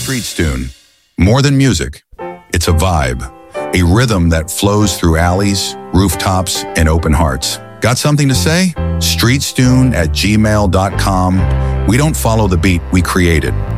Streets Tune. More than music, it's a vibe, a rhythm that flows through alleys, rooftops, and open hearts. Got something to say? streetstune@gmail.com. We don't follow the beat, we create it.